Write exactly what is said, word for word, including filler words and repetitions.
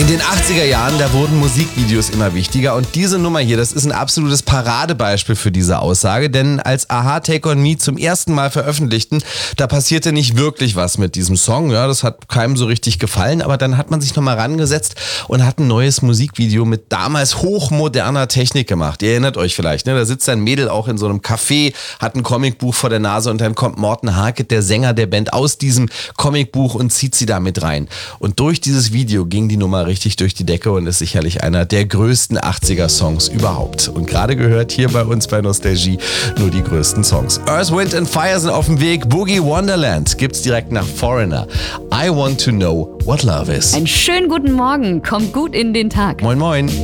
In den achtziger Jahren, da wurden Musikvideos immer wichtiger und diese Nummer hier, das ist ein absolutes Paradebeispiel für diese Aussage, denn als a-ha Take On Me zum ersten Mal veröffentlichten, da passierte nicht wirklich was mit diesem Song, ja, das hat keinem so richtig gefallen, aber dann hat man sich nochmal rangesetzt und hat ein neues Musikvideo mit damals hochmoderner Technik gemacht. Ihr erinnert euch vielleicht, ne? Da sitzt ein Mädel auch in so einem Café, hat ein Comicbuch vor der Nase und dann kommt Morten Harket, der Sänger der Band, aus diesem Comicbuch und zieht sie da mit rein. Und durch dieses Video ging die Nummer richtig durch die Decke und ist sicherlich einer der größten achtziger-Songs überhaupt. Und gerade gehört hier bei uns bei Nostalgie nur die größten Songs. Earth, Wind and Fire sind auf dem Weg. Boogie Wonderland gibt's direkt nach Foreigner. I want to know what love is. Einen schönen guten Morgen. Kommt gut in den Tag. Moin, moin.